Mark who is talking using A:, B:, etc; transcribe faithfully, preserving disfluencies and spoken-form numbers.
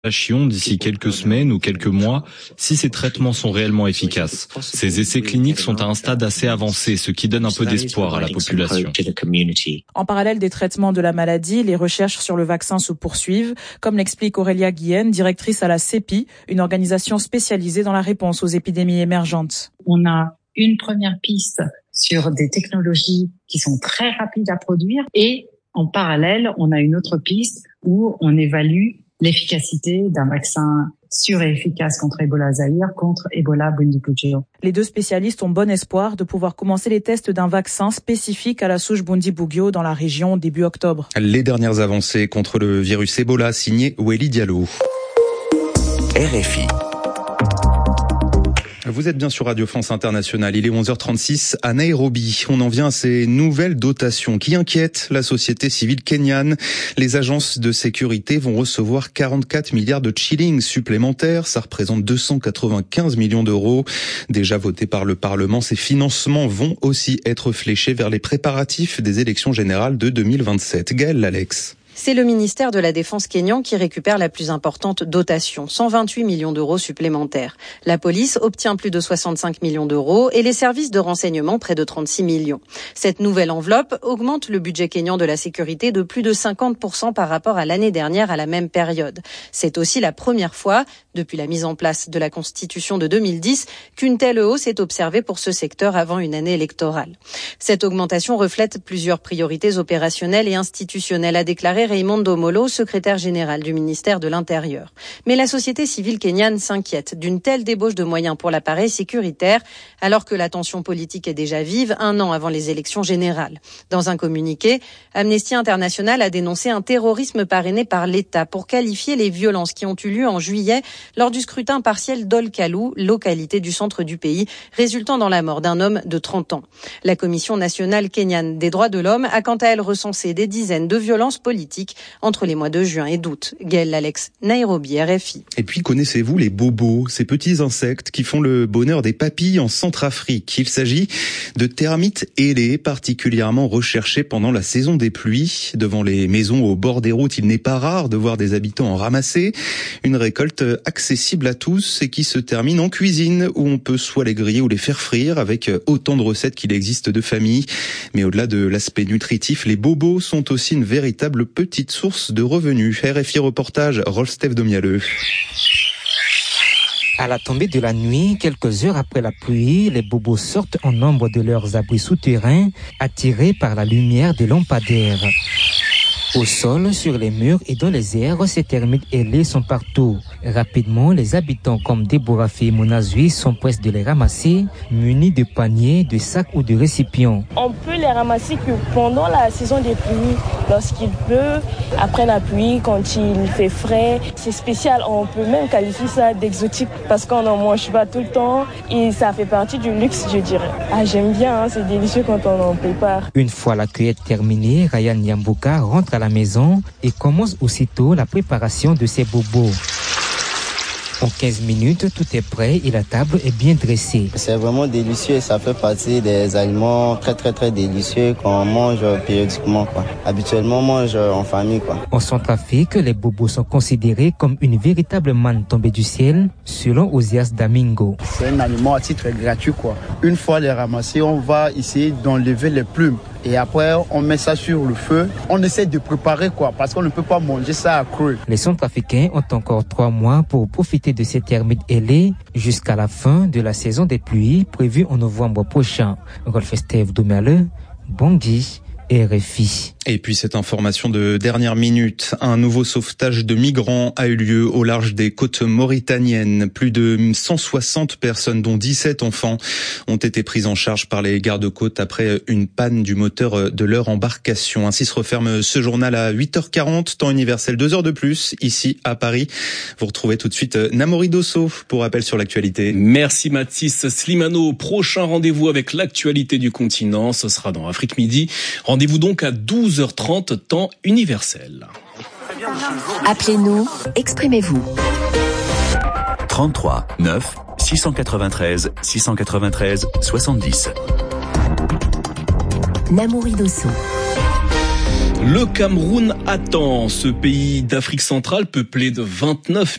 A: d'ici quelques semaines ou quelques mois si ces traitements sont réellement efficaces. Ces essais cliniques sont à un stade assez avancé, ce qui donne un peu d'espoir à la population.
B: En parallèle des traitements de la maladie, les recherches sur le vaccin se poursuivent, comme l'explique Aurélia Guillen, directrice à la CEPI, une organisation spécialisée dans la réponse aux épidémies émergentes.
C: On a une première piste sur des technologies qui sont très rapides à produire et en parallèle, on a une autre piste où on évalue l'efficacité d'un vaccin sûr et efficace contre Ebola Zaïre, contre Ebola Bundibugyo.
B: Les deux spécialistes ont bon espoir de pouvoir commencer les tests d'un vaccin spécifique à la souche Bundibugyo dans la région début octobre.
D: Les dernières avancées contre le virus Ebola, signé Weli Diallo.
E: R F I.
D: Vous êtes bien sur Radio France Internationale, il est onze heures trente-six à Nairobi. On en vient à ces nouvelles dotations qui inquiètent la société civile kenyane. Les agences de sécurité vont recevoir quarante-quatre milliards de shillings supplémentaires. Ça représente deux cent quatre-vingt-quinze millions d'euros. Déjà votés par le Parlement, ces financements vont aussi être fléchés vers les préparatifs des élections générales de deux mille vingt-sept. Gaël Alex.
F: C'est le ministère de la Défense kényan qui récupère la plus importante dotation, cent vingt-huit millions d'euros supplémentaires. La police obtient plus de soixante-cinq millions d'euros et les services de renseignement près de trente-six millions. Cette nouvelle enveloppe augmente le budget kényan de la sécurité de plus de cinquante pour cent par rapport à l'année dernière à la même période. C'est aussi la première fois, depuis la mise en place de la Constitution de deux mille dix, qu'une telle hausse est observée pour ce secteur avant une année électorale. Cette augmentation reflète plusieurs priorités opérationnelles et institutionnelles, a déclaré Raymond Omolo, secrétaire général du ministère de l'Intérieur. Mais la société civile kenyane s'inquiète d'une telle débauche de moyens pour l'appareil sécuritaire, alors que la tension politique est déjà vive un an avant les élections générales. Dans un communiqué, Amnesty International a dénoncé un terrorisme parrainé par l'État pour qualifier les violences qui ont eu lieu en juillet lors du scrutin partiel d'Ol-Kalou, localité du centre du pays, résultant dans la mort d'un homme de trente ans. La Commission nationale kenyane des droits de l'homme a quant à elle recensé des dizaines de violences politiques entre les mois de juin et d'août. Gaël Alex, Nairobi, R F I.
D: Et puis, connaissez-vous les bobos, ces petits insectes qui font le bonheur des papilles en Centrafrique? Il s'agit de termites ailés, particulièrement recherchés pendant la saison des pluies. Devant les maisons au bord des routes, il n'est pas rare de voir des habitants en ramasser. Une récolte accessible à tous et qui se termine en cuisine, où on peut soit les griller ou les faire frire, avec autant de recettes qu'il existe de familles. Mais au-delà de l'aspect nutritif, les bobos sont aussi une véritable petite source de revenus. R F I reportage, Rolf Domialeux.
G: À la tombée de la nuit, quelques heures après la pluie, les bobos sortent en nombre de leurs abris souterrains, attirés par la lumière des lampadaires. Au sol, sur les murs et dans les airs, ces termites ailés sont partout. Rapidement, les habitants comme Deborah et Monazui sont prêts de les ramasser, munis de paniers, de sacs ou de récipients.
H: On peut les ramasser que pendant la saison des pluies, lorsqu'il pleut, après la pluie, quand il fait frais. C'est spécial, on peut même qualifier ça d'exotique parce qu'on n'en mange pas tout le temps et ça fait partie du luxe, je dirais. Ah, j'aime bien, hein, c'est délicieux quand on en prépare.
G: Une fois la cueillette terminée, Ryan Yambuka rentre à la maison et commence aussitôt la préparation de ses bobos. En quinze minutes, tout est prêt et la table est bien dressée.
I: C'est vraiment délicieux, ça fait partie des aliments très très très délicieux qu'on mange périodiquement, quoi. Habituellement, on mange en famille, quoi.
G: En Centrafrique, les bobos sont considérés comme une véritable manne tombée du ciel, selon Osias Damingo.
J: C'est un aliment à titre gratuit, quoi. Une fois les ramassés, on va essayer d'enlever les plumes. Et après, on met ça sur le feu. On essaie de préparer, quoi, parce qu'on ne peut pas manger ça à cru.
G: Les Centrafricains ont encore trois mois pour profiter de ces termites ailés jusqu'à la fin de la saison des pluies prévue en novembre prochain. Rolf Steve Domialeux, Bangui, R F I.
D: Et puis cette information de dernière minute, un nouveau sauvetage de migrants a eu lieu au large des côtes mauritaniennes. Plus de cent soixante personnes, dont dix-sept enfants, ont été prises en charge par les gardes-côtes après une panne du moteur de leur embarcation. Ainsi se referme ce journal à huit heures quarante, temps universel, deux heures de plus, ici à Paris. Vous retrouvez tout de suite Namori Dosso pour rappel sur l'actualité.
K: Merci Mathis Slimano. Prochain rendez-vous avec l'actualité du continent, ce sera dans Afrique Midi. Rendez-vous donc à douze heures trente, temps universel.
E: Appelez-nous, exprimez-vous. trente-trois neuf six cent quatre-vingt-treize six cent quatre-vingt-treize soixante-dix.
L: Namori Dosso.
K: Le Cameroun attend. Ce pays d'Afrique centrale, peuplé de vingt-neuf